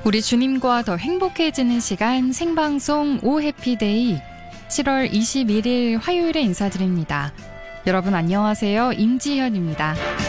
우리 주님과 더 행복해지는 시간 생방송 오 해피데이 7월 21일 화요일에 인사드립니다. 여러분 안녕하세요. 임지현입니다.